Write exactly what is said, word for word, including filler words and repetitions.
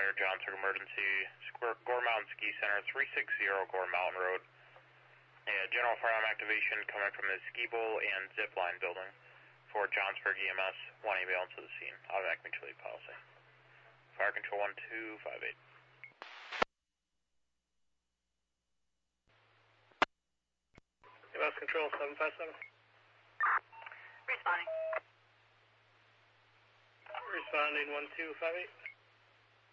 Center, Johnsburg Emergency, Square, Gore Mountain Ski Center, three sixty Gore Mountain Road. A general firearm activation coming from the ski bowl and zip line building for Johnsburg E M S, one ambulance to the scene. Automatic mutual aid policy. Fire control one two five eight. E M S control seven five seven. Responding. Responding one two five eight.